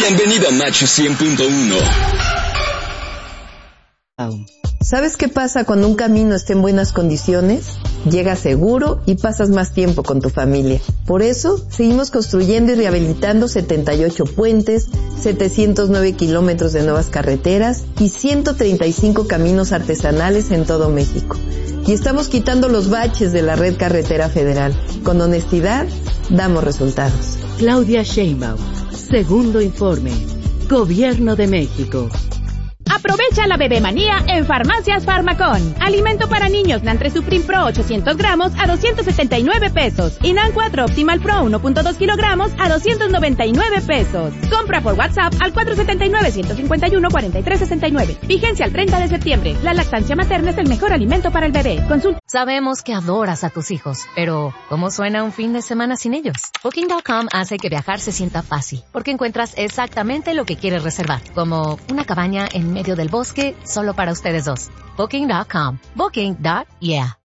Bienvenido a Macho 100.1. ¿Sabes qué pasa cuando un camino está en buenas condiciones? Llegas seguro y pasas más tiempo con tu familia. Por eso, seguimos construyendo y rehabilitando 78 puentes, 709 kilómetros de nuevas carreteras y 135 caminos artesanales en todo México. Y estamos quitando los baches de la red carretera federal. Con honestidad, damos resultados. Claudia Sheinbaum, segundo informe. Gobierno de México. Aprovecha la bebemanía en Farmacias Farmacón. Alimento para niños Nantre Supreme Pro 800 gramos a 279 pesos. Y Nan 4 Optimal Pro 1.2 kilogramos a 299 pesos. Compra por WhatsApp al 479-151-4369. Vigencia al 30 de septiembre. La lactancia materna es el mejor alimento para el bebé. Consulta. Sabemos que adoras a tus hijos, pero ¿cómo suena un fin de semana sin ellos? Booking.com hace que viajar se sienta fácil, porque encuentras exactamente lo que quieres reservar, como una cabaña en medio del bosque solo para ustedes dos. Booking.com. Booking.yeah.